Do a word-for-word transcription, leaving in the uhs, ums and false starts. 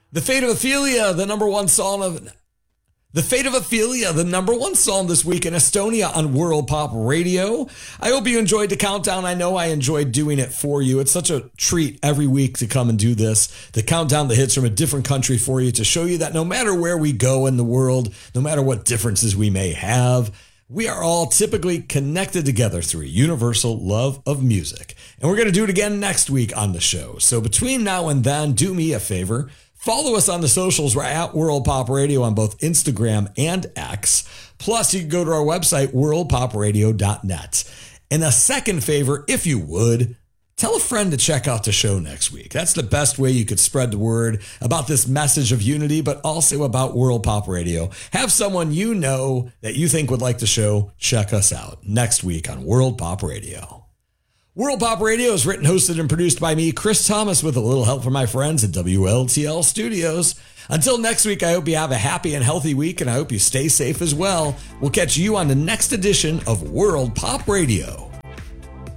The Fate of Ophelia, the number one song of The Fate of Ophelia, the number one song this week in Estonia on World Pop Radio. I hope you enjoyed the countdown. I know I enjoyed doing it for you. It's such a treat every week to come and do this, to count down the hits from a different country for you, to show you that no matter where we go in the world, no matter what differences we may have, we are all typically connected together through a universal love of music. And we're going to do it again next week on the show. So between now and then, do me a favor. Follow us on the socials. We're at World Pop Radio on both Instagram and X. Plus, you can go to our website, world pop radio dot net. And a second favor, if you would, tell a friend to check out the show next week. That's the best way you could spread the word about this message of unity, but also about World Pop Radio. Have someone you know that you think would like the show check us out next week on World Pop Radio. World Pop Radio is written, hosted, and produced by me, Chris Thomas, with a little help from my friends at W L T L Studios. Until next week, I hope you have a happy and healthy week, and I hope you stay safe as well. We'll catch you on the next edition of World Pop Radio.